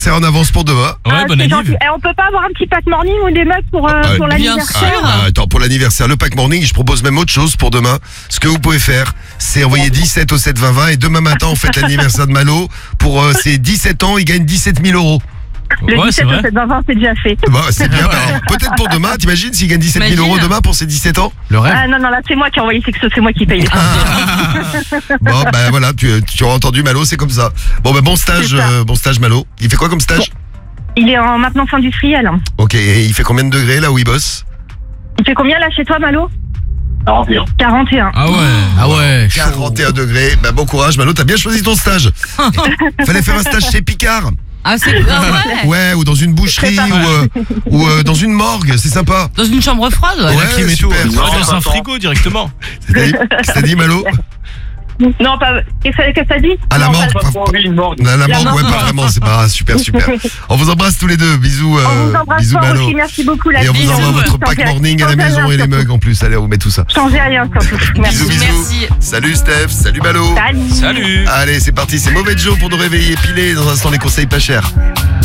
C'est en avance pour demain. Ouais, bonne c'est gentil. anniv. Et on peut pas avoir un petit pack morning ou des mugs pour Bien l'anniversaire? sûr. Attends, pour l'anniversaire, le pack morning, je propose même autre chose pour demain. Ce que vous pouvez faire, c'est envoyer 17 au 7 20 20 et demain matin, on fête l'anniversaire de Malo. Pour ses 17 ans, il gagne 17 000 euros. Le Ouais, c'est 17 vrai. au 7 20, c'est déjà fait. Bah, c'est bien. Alors, peut-être pour demain, t'imagines s'il gagne 17 000 euros Imagine. demain pour ses 17 ans? Le rêve. Ah non, là, c'est moi qui ai envoyé, c'est moi qui paye. Bon, bah voilà, tu auras entendu Malo, c'est comme ça. Bon, bah bon stage, C'est ça. Malo. Il fait quoi comme stage? Il est en maintenance industrielle. Ok, et il fait combien de degrés là où il bosse? Il fait combien là chez toi, Malo? 41. Ah ouais, chaud. 41 degrés. Bah bon courage, Malo, t'as bien choisi ton stage. Fallait faire un stage chez Picard. Ah, c'est ouais. Ouais, ou dans une boucherie, ou dans une morgue, c'est sympa. Dans une chambre froide, ouais. Ouais, La clim et tout. super. Ouais, dans un frigo directement. Qu'est-ce que t'as dit, Malo? Non, pas. Qu'est-ce que t'as dit? À la Non, morgue. pas- La morgue, morgue. ouais, pas vraiment, c'est pas super. On vous embrasse tous les deux. Bisous, On vous embrasse bisous fort Malo. aussi, merci beaucoup. La Et on vous bisous. envoie votre pack Changez- morning à la changez maison rien, et les surtout. mugs en plus. Allez, on vous met tout ça. Changez rien surtout. Merci. Bisous, bisous. Merci. Salut Steph, salut Malo. Salut. Salut. Allez, c'est parti, c'est Mauvais Joe pour nous réveiller pilés. Dans un instant, les conseils pas chers.